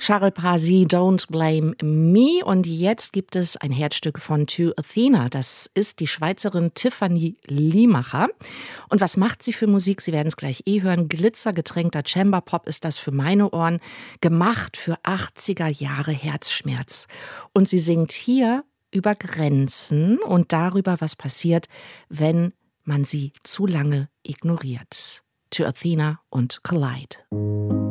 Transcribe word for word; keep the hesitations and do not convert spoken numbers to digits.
Charles Parsi, Don't Blame Me. Und jetzt gibt es ein Herzstück von To Athena. Das ist die Schweizerin Tiffany Liemacher. Und was macht sie für Musik? Sie werden es gleich eh hören. Glitzergetränkter Chamberpop ist das für meine Ohren. Gemacht für achtziger Jahre Herzschmerz. Und sie singt hier über Grenzen und darüber, was passiert, wenn man sie zu lange ignoriert. To Athena und Collide.